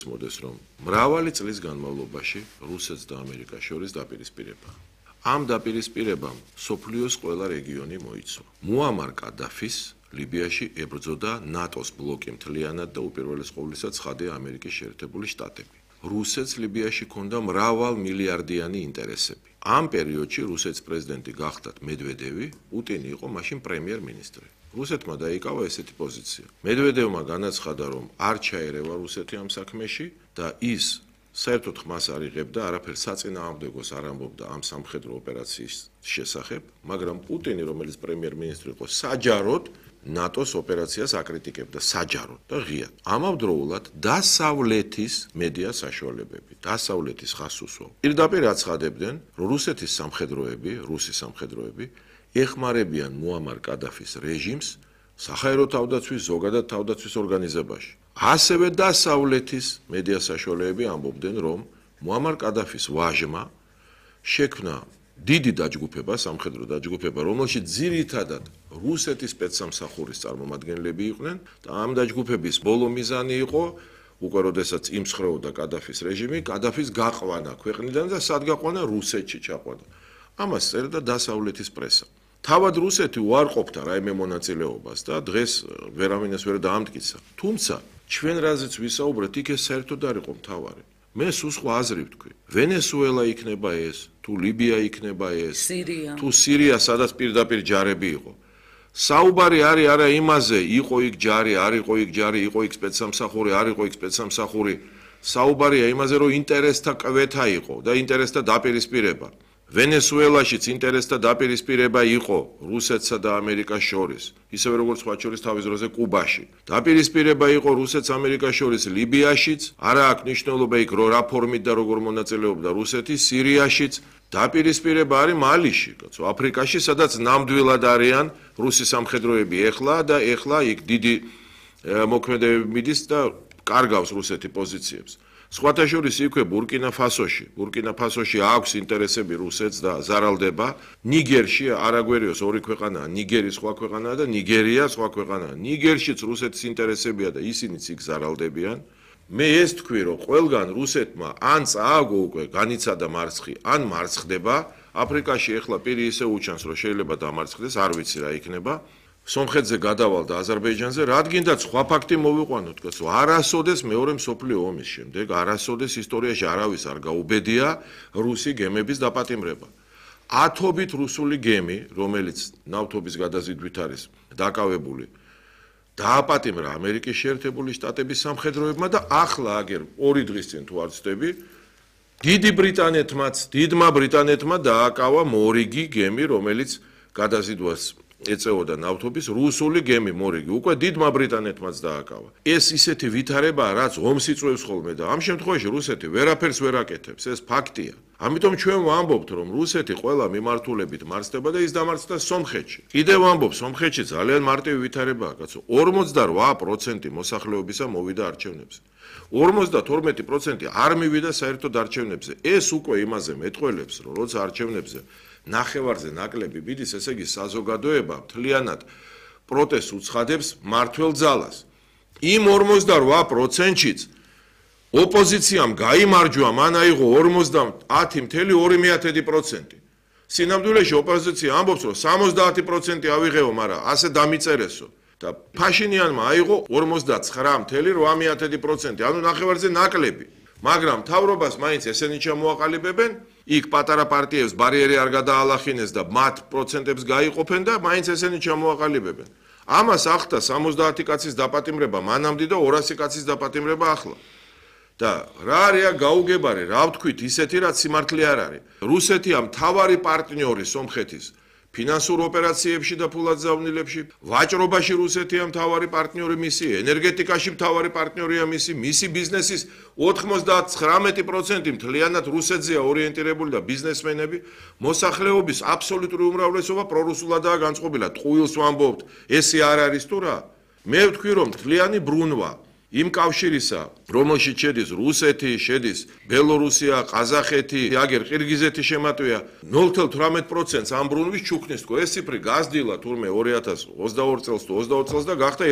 მოდის რომ მრავალი წლის განმავლობაში რუსეთს და ამერიკას შორის დაპირისპირება. Ამ დაპირისპირებამ სოფლიოს ყველა რეგიონი მოიცვა. მუამარ კადაფის ლიბიაში ებრძოდა ნატოს ბლოკი მთლიანად და უპირველეს ყოვლისა ცხადია ამერიკის შეერთებული შტატები. რუსეთს ლიბიაში ჰქონდა მრავალ მილიარდიანი ინტერესები. ამ პერიოდში რუსეთის პრეზიდენტი გახდათ მედვედევი, პუტინი იყო მაშინ პრემიერ-მინისტრი. რუსეთმა დაიკავა ესეთი პოზიცია. მედვედევმა განაცხადა, რომ არ ჩაერევა რუსეთი ამ საქმეში და ის საერთოდ ხმას არ იღებდა, არაფერს საწინააღმდეგოს არ ამბობდა ამ სამხედრო ოპერაციის შესახებ, მაგრამ პუტინი, რომელიც პრემიერ-მინისტრი იყო, საჯაროდ ნატოს ოპერაციას აკრიტიკებდა, საჯაროდ და ღიად. ამავდროულად დასავლეთის მედია საშუალებები, დასავლეთის ხასუსო. პირდაპირ აცხადებდნენ, რომ რუსეთის სამხედროები, რუსი სამხედროები ეხმარებიან მუამარ კადაფის რეჟიმს საჰაერო თავდაცვის, ზოგადად თავდაცვის ორგანიზებაში. ასევე დასავლეთის მედია საშუალებები ამბობდნენ, რომ მუამარ კადაფის ვაჟმა შექმნა დიდი დაჯგუფება, სამხედრო დაჯგუფება, რომელშიც ძირითადად რუსეთის სპეცსამსახურის წარმომადგენლები იყვნენ და ამ დაჯგუფების ბოლო მიზანი იყო, უკვე როდესაც იმსხვრეოდა კადაფის რეჟიმი, კადაფის გაყვანა ქვეყნიდან და სად გაყვანა რუსეთში ჩაყვანა. ამას წერდა დასავლეთის პრესა. თავად რუსეთი უარყოფდა რაიმე მონაწილეობას და დღეს ვერავინეს ვერ დაამტკიცა. თუმცა ჩვენ რაზეც ვისაუბრეთ, იქ ეს საერთოდ არ იყო მთავარი. მე სულ სხვა აზრი ვთქვი. ვენესუელა იქნება ეს, თუ ლიბია იქნება ეს, თუ სირია, სადაც პირდაპირ ჯარები იყო. საუბარი არის არა იმაზე, იყო იქ ჯარი, არ იყო იქ ჯარი, იყო იქ სპეცსამსახური, არ იყო იქ სპეცსამსახური. საუბარია იმაზე, რომ ინტერესთა კვეთა იყო და ინტერესთა დაპირისპირება. ვენესუელაშიც ინტერესთა დაპირისპირება იყო რუსეთსა და ამერიკას შორის, ისევე როგორც სხვა შორის თავის დროზე კუბაში. დაპირისპირება იყო რუსეთს ამერიკას შორის ლიბიაშიც, არა აქვს მნიშვნელობა იქ რა ფორმით და როგორ მონაწილეობდა რუსეთი, სირიაშიც. დაპირისპირება არის მალიში, კაცო, აფრიკაში, სადაც ნამდვილად არიან რუსი სამხედროები ეხლა იქ დიდი მოქმედებები მიდის და კარგავს რუსეთი პოზიციებს. სხვათა შორის იქვე ბურკინა ფასოში აქვს ინტერესები რუსეთს და ზარალდება. ნიგერში არაგვერიოს ორი ქვეყანაა, ნიგერი სხვა ქვეყანაა და ნიგერია სხვა ქვეყანაა. ნიგერშიც რუსეთის ინტერესებია და ისინიც იქ ზარალდებიან. მე ეს თქვი, რომ ყველგან რუსეთმა ან წააგო უკვე განიცადა მარცხი, ან მარცხდება. აფრიკაში ეხლა პირი ისე უჩანს, რომ შეიძლება დამარცხდეს, არ ვიცი რა იქნება. სომხეთზე გადავალ და აზერბაიჯანზე, რადგინდა სხვა ფაქტი მოვიყვანოთ, კაცო, არასოდეს მეორე მსოფლიო ომის შემდეგ, არასოდეს ისტორიაში არავის არ გაუბედია რუსი გემების დაპატიმრება. ათობით რუსული გემი, რომელიც ნავთობის გადაზიდვით არის დაკავებული, დააპატიმრა ამერიკის შეერთებული შტატების სამხედროებმა და ახლა აგერ 2 დღის წინ თუ არ ვცდები, დიდმა ბრიტანეთმა დააკავა მორიგი გემი, რომელიც გადაზიდვას ეწეოდა ნავთობის რუსული გემი მორიგი, უკვე დიდმა ბრიტანეთმაც დააკავა. ეს ისეთი ვითარებაა, რაც ომს იწვევს ხოლმე და ამ შემთხვევაში რუსეთი ვერაფერს ვერ აკეთებს, ეს ფაქტია. ამიტომ ჩვენ ვამბობთ, რომ რუსეთი ყველა მიმართულებით მარცხდება და ის დამარცხდა სომხეთში. კიდევ ვამბობ, სომხეთში ძალიან მარტივი ვითარებაა, კაცო. 48% მოსახლეობისა მოვიდა არჩევნებზე. 52% არ მივიდა საერთოდ არჩევნებზე. ეს უკვე იმაზე მეტყველებს, რომ როცა არჩევნებზე ნახევარზე ნაკლები მიდის, ესე იგი საზოგადოება მთლიანად პროტესტს უცხადებს მმართველ ძალას. იმ 48%-შიც ოპოზიციამ გაიმარჯვა, მან აიღო 50.2%. სინამდვილეში ოპოზიცია ამბობს, რომ 70% ავიღეო, მაგრამ ასე დამიწერესო. და ფაშინიანმა აიღო 49.8%, ანუ ნახევარზე ნაკლები. მაგრამ მთავრობას მაინც ესენი ჩამოაყალიბებენ, იქ პატარა პარტიებს ბარიერი არ გადაალახინეს და მათ პროცენტებს გაიყოფენ და მაინც ესენი ჩამოაყალიბებენ. ამას ახდა 70 კაცის დაპატიმრება მანამდე და 200 კაცის დაპატიმრება ახლა. და რა არის გაუგებარი, რა ვთქვით, ისეთი რაც სიმართლე არ არის. რუსეთია მთავარი პარტნიორი სომხეთის ფინანსურ ოპერაციებში და ფულადზავნილებში, ვაჭრობაში რუსეთია მთავარი პარტნიორი მისი, ენერგეტიკაში მთავარი პარტნიორია მისი ბიზნესის 99% მთლიანად რუსეთზეა ორიენტირებული და ბიზნესმენები, მოსახლეობის აბსოლუტური უმრავლესობა პრორუსულადაა განწყობილი. ტყუილს ვამბობთ, ესე არ არის თუ რა? მე ვთქვი, რომ მთლიანი ბრუნვა იმ კავშირისა, რომელშიც შედის რუსეთი, შედის ბელორუსია, ყაზახეთი, აგერ ყირგიზეთი შემატვია 0.18%-ს ამ ბრუნვის ჩუქნის თქო. ეს ციფრი გაზრდილა თურმე 2022 წელს თუ 22 წელს და გახდა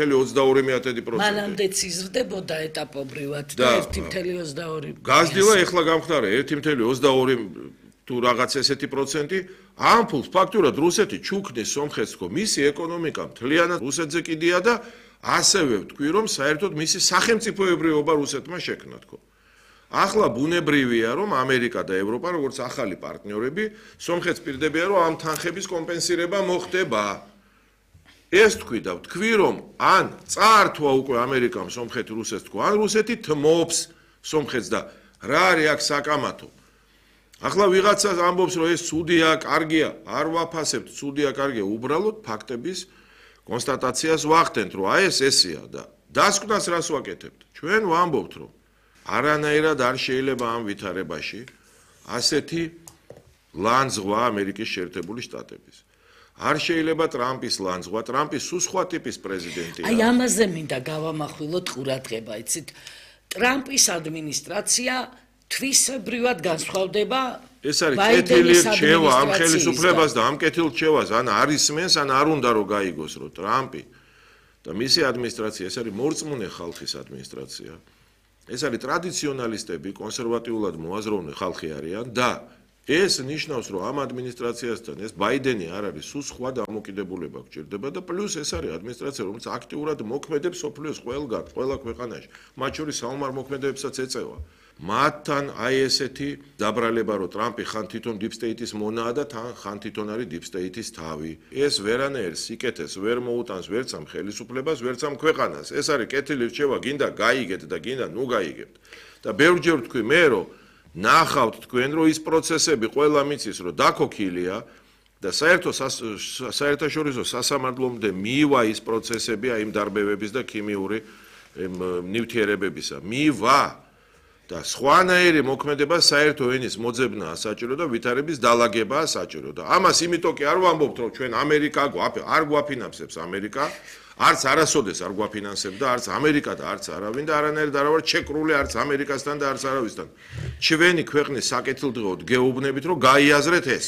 1.22%. მანამდეც იზრდებოდა ეტაპობრივად და 1.22. გაზრდილა ეხლა გამხდარა 1.22 თუ რაღაც ესეთი პროცენტი. ამ ფულს ფაქტურად რუსეთი ჩუქნის სომხეთს თქო. მისი ეკონომიკა მთლიანად რუსეთზე კიდია და ასევე ვთქვი, რომ საერთოდ მისი სახელმწიფოებრიობა რუსეთმა შექმნა თქო. ახლა ბუნებრივია, რომ ამერიკა და ევროპა, როგორც ახალი პარტნიორები, სომხეთს პირდებიან, რომ ამ თანხების კომპენსირება მოხდება. ეს თქვი და ვთქვი, რომ ან წაართვა უკვე ამერიკამ სომხეთი რუსეთს თქო, ან რუსეთი თმობს სომხეთს და რა არის აქ საკამათო. ახლა ვიღაცას ამბობს, რომ ეს ცუდია, კარგია, არ ვაფასებთ, ცუდია, კარგია, უბრალოდ ფაქტების კონსტატაციას ვახდენთ, რომ აი ეს ესეა და დასკვნას რას ვაკეთებთ? ჩვენ ვამბობთ, რომ არანაირად არ შეიძლება ამ ვითარებაში ასეთი ლანძღვა ამერიკის შეერთებული შტატების. არ შეიძლება ტრამპის ლანძღვა, ტრამპი სულ სხვა ტიპის პრეზიდენტია. აი ამაზე მინდა გავამახვილოთ ყურადღება, იცით? ტრამპის ადმინისტრაცია თვისებრივად განსხვავდება ეს არის კეთილი რჩევა ამ ხელისუფლებას და ამ კეთილ რჩევას ან არ ისმენს, ან არ უნდა რომ გაიგოს, რომ ტრამპი და მისი ადმინისტრაცია ეს არის მორწმუნე ხალხის ადმინისტრაცია. ეს არის ტრადიციონალისტები, კონსერვატიულად მოაზროვნე ხალხი არიან და ეს ნიშნავს, რომ ამ ადმინისტრაციასთან ეს ბაიდენი არ არის, სულ სხვა დამოკიდებულება გჭირდება და პლუს ეს არის ადმინისტრაცია, რომელიც აქტიურად მოქმედებს სოფლიოს ყველგან, ყველა ქვეყანაში, მათ შორის საომარ მოქმედებებსაც ეწევა. მათთან აი ესეთი დაბრალება, რომ ტრამპი ხან თვითონ დიპ სტეიტის მონაა და ხან თვითონ არის დიპ სტეიტის თავი. ეს ვერანაირ სიკეთეს ვერ მოუტანს ვერც ამ ხელისუფლებას, ვერც ამ ქვეყანას. ეს არის კეთილი რჩევა, გინდა გაიგეთ და გინდა ნუ გაიგებთ. და ბევრჯერ ვთქვი მე, რომ ნახავთ თქვენ, რომ ის პროცესები ყველა მიცის, რომ დაქოქილია და საერთაშორისო სასამართლომდე მიივა ის პროცესები აი იმ დარბევების და ქიმიური ნივთიერებებისა. მიივა და სხვანაირი მოქმედება საერთო ენის მოძებნაა საჭირო და ვითარების დალაგებაა საჭირო და ამას იმიტომ კი არ ვამბობთ, რომ ჩვენ ამერიკა არ გვაფინანსებს ამერიკა, არც არასოდეს არ გვაფინანსებს და არც ამერიკა და არც არავინ და არანაირად არ ვარ ჩეკრული არც ამერიკასთან და არც არავისთან. ჩვენი ქვეყნის საკეთილდღეოდ გეუბნებით, რომ გაიაზრეთ ეს.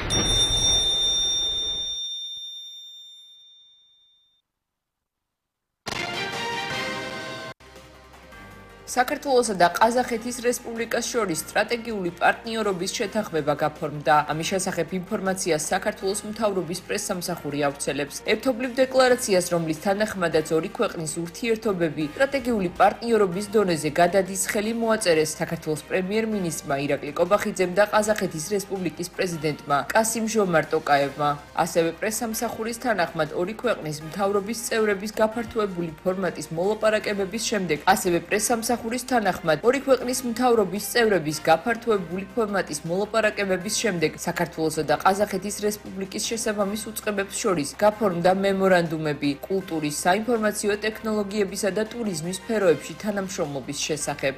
საქართველოსა და ყაზახეთის რესპუბლიკას შორის სტრატეგიული პარტნიორობის შეთანხმება გაფორმდა. ამის შესახებ ინფორმაციას საქართველოს მთავრობის პრესსამსახური ავრცელებს. ერთობლივ დეკლარაციას, რომლის თანახმადაც ორი ქვეყნის ურთიერთობები სტრატეგიული პარტნიორობის დონეზე გადადის, ხელი მოაწერეს საქართველოს პრემიერ-მინისტრმა ირაკლი კობახიძემ და ყაზახეთის რესპუბლიკის პრეზიდენტმა კასიმ-ჟომარტ ტოკაევმა. ასევე პრესსამსახურის თანახმად ორი ქვეყნის მთავრობის წევრების გაფართოებული ფორმატის მოლაპარაკებების შემდეგ, ასევე პრესსამსახურის თანახმად ორი ქვეყნის მთავრობის წევრების გაფართოებული ფორმატის მოლაპარაკებების შემდეგ საქართველოსა და ყაზახეთის რესპუბლიკის შესაბამის უწყებებს შორის გაფორმდა მემორანდუმები კულტურის, საინფორმაციო ტექნოლოგიებისა და ტურიზმის სფეროებში თანამშრომლობის შესახებ.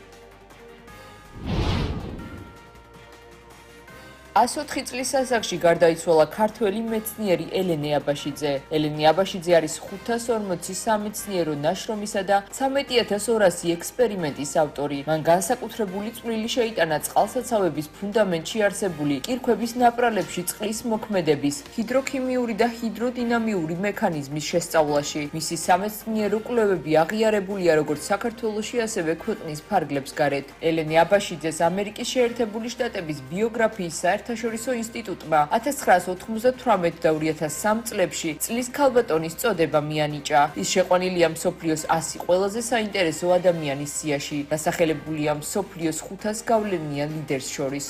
104 წლის ასაკში გარდაიცვალა ქართველი მეცნიერი ელენე აბაშიძე. ელენე აბაშიძე არის 540 სამეცნიერო ნაშრომისა და 13200 ექსპერიმენტის ავტორი. მან განსაკუთრებული წვლილი შეიტანა წყალსაცავების ფუნდამენტში არსებული კირქვების ნაპრალებში წყლის მოქმედების, ჰიდროქიმიური და ჰიდროდინამიური მექანიზმის შესწავლაში. მისი სამეცნიერო კვლევები აღიარებულია როგორც საქართველოში, ასევე ქვეყნის ფარგლებს გარეთ. ელენე აბაშიძეს ამერიკის შეერთებული შტატების ბიოგრაფიის საერთაშორისო ინსტიტუტმა 1998 და 2003 წლებში წლის ქალბატონის წოდება მიანიჭა. ის შეყვანილია მსოფლიოს 100 ყველაზე საინტერესო ადამიანის სიაში. დასახელებულია მსოფლიოს 500 გავლენიან ლიდერს შორის.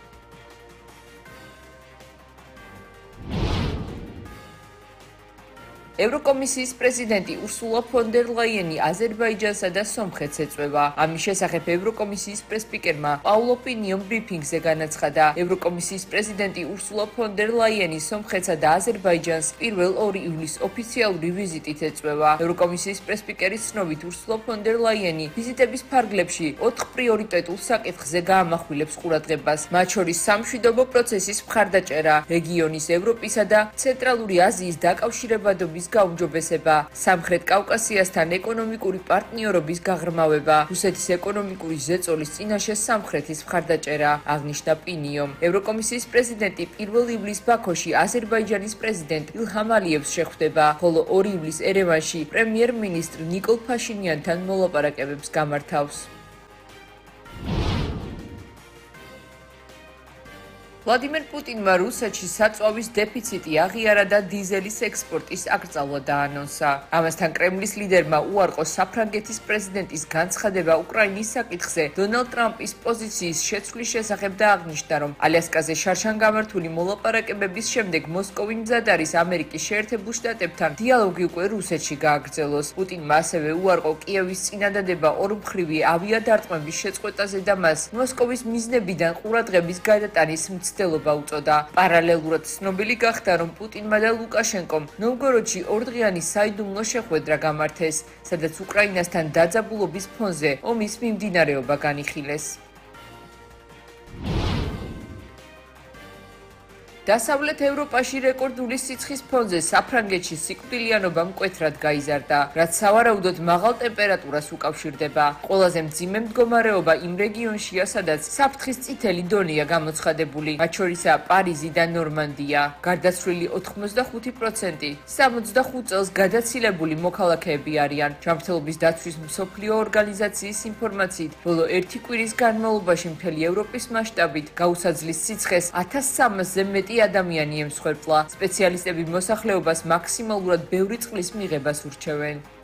ევროკომისიის პრეზიდენტი ურსულა ფონ დერ ლაიენი აზერბაიჯანსა და სომხეთს ეწვევა. ამის შესახებ ევროკომისიის პრესპიკერმა პაულო პინიომ ბრიფინგზე განაცხადა. ევროკომისიის პრეზიდენტი ურსულა ფონ დერ ლაიენი სომხეთსა და აზერბაიჯანს 1 ივლისს ოფიციალური ვიზიტით ეწვევა. ევროკომისიის პრესპიკერის ცნობით ურსულა ფონ დერ ლაიენი ვიზიტების ფარგლებში 4 პრიორიტეტულ საკითხზე გაამახვილებს ყურადღებას. მათ შორის სამშვიდობო პროცესის მხარდაჭერა, რეგიონის, ევროპისა და ცენტრალური აზიის დაკავშირებადობის გაუმჯობესება, სამხრეთ კავკასიასთან ეკონომიკური პარტნიორობის გაღრმავება, რუსეთის ეკონომიკური ზეწოლის წინაშე სამხრეთის მხარდაჭერა, აღნიშნა პინიომ. ევროკომისიის პრეზიდენტი 1 ივლისს ბაქოში აზერბაიჯანის პრეზიდენტ ილჰამ ალიევს შეხვდება, ხოლო 2 ივლისს ერევანში პრემიერ-მინისტრ ნიკოლ ფაშინიანთან მოლაპარაკებებს გამართავს. ვლადიმერ პუტინმა რუსეთში საწვავის დეფიციტი აღიარა და დიზელის ექსპორტის აკრძალვა დაანონსა. ამასთან კრემლის ლიდერმა უარყო საფრანგეთის პრეზიდენტის განცხადება უკრაინის საკითხზე დონალდ ტრამპის პოზიციის შეცვლის შესახებ და აღნიშნა, რომ ალიასკაზე შარშანგამართული მოლაპარაკებების შემდეგ მოსკოვი მზად არის ამერიკის შეერთებულ შტატებთან დიალოგი უკვე რუსეთში გააგრძელოს. პუტინმა ასევე უარყო კიევის წინადადება ორმხრივი ავიადარტყმების შეწყვეტაზე და მას მოსკოვის მიზნებიდან ყურადღების გადატანის მცდელობა უწოდა. პარალელურად ცნობილი გახდა, რომ პუტინმა და ლუკაშენკომ ნოვგოროდში ორდღიანი საიდუმლო შეხვედრა გამართეს, სადაც უკრაინასთან დაძაბულობის ფონზე ომის მიმდინარეობა განიხილეს. დასავლეთ ევროპაში რეკორდული სიცხის ფონზე საფრანგეთში სიკვდილიანობა მკვეთრად გაიზარდა, რაც სავარაუდოდ მაღალ ტემპერატურას უკავშირდება. ყველაზე მძიმე მდგომარეობა იმ რეგიონშია, სადაც საფრთხის წითელი დონეა გამოცხადებული, მათ შორისაა პარიზი და ნორმანდია. გარდაცვლილი 85%, 65 წელს გადაცილებული მოქალაქეები არიან. ჯანმრთელობის დაცვის მსოფლიო ორგანიზაციის ინფორმაციით, ბოლო 1 კვირის განმავლობაში მთელი ევროპის მასშტაბით გაუსაძლის სიცხეს 1300-ზე მეტი ადამიანი ემსხვერპლა. სპეციალისტები მოსახლეობას მაქსიმალურად ბევრი წყლის მიღებას ურჩევენ.